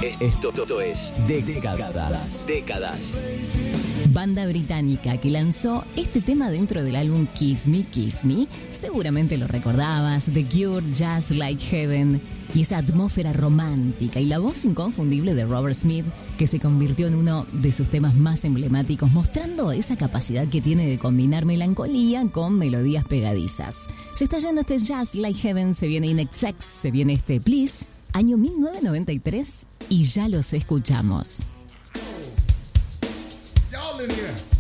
Esto es Décadas. Banda británica que lanzó este tema dentro del álbum Kiss Me, Kiss Me. Seguramente lo recordabas, The Cure, Just Like Heaven. Y esa atmósfera romántica y la voz inconfundible de Robert Smith, que se convirtió en uno de sus temas más emblemáticos, mostrando esa capacidad que tiene de combinar melancolía con melodías pegadizas. Se está yendo este Just Like Heaven, se viene In Excess, se viene este Please, año 1993, y ya los escuchamos. Y'all in here.